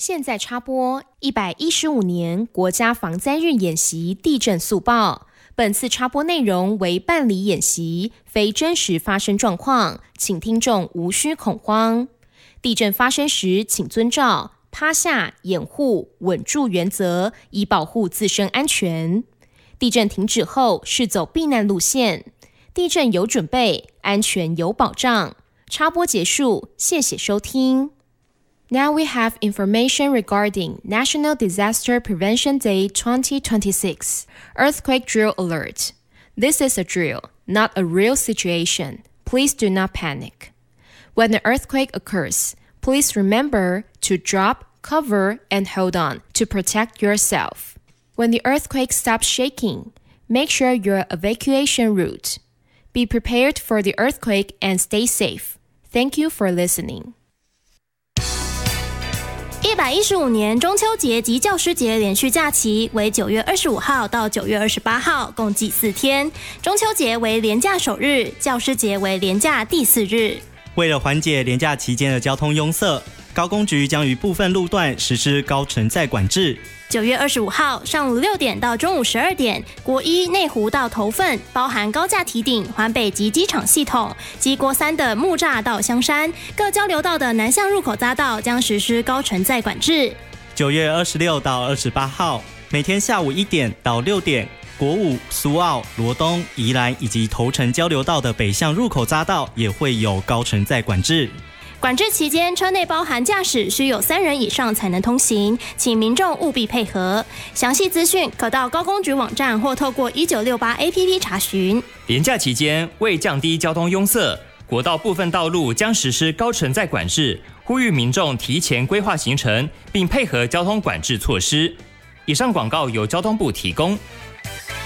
现在插播115年国家防灾日演习地震速报。本次插播内容为办理演习，非真实发生状况，请听众无需恐慌。地震发生时，请遵照趴下、掩护、稳住原则，以保护自身安全。地震停止后，是走避难路线。地震有准备，安全有保障。插播结束，谢谢收听。Now we have information regarding National Disaster Prevention Day 2026, Earthquake Drill Alert. This is a drill, not a real situation. Please do not panic. When an earthquake occurs, please remember to drop, cover, and hold on to protect yourself. When the earthquake stops shaking, make sure your evacuation route. Be prepared for the earthquake and stay safe. Thank you for listening. 115年中秋节及教师节连续假期为9月25号到9月28号，共计4天。中秋节为连假首日，教师节为连假第4日。 为了缓解连假期间的交通拥塞，高公局将于部分路段实施高承载管制。 9月25号上午6点到中午12点，国一内湖到头份，包含高架堤顶、环北及机场系统及国三的木栅到香山各交流道的南向入口匝道将实施高承载管制。 9月26到28号，每天下午1点到6点，国五、苏澳、罗东、宜兰以及头城交流道的北向入口匝道也会有高承载管制。 管制期间，车内包含驾驶需有3人以上才能通行，请民众务必配合。详细资讯可到高公局网站或透过1968 APP 查询。 连假期间，为降低交通拥塞，国道部分道路将实施高承载管制，呼吁民众提前规划行程，并配合交通管制措施。以上广告由交通部提供。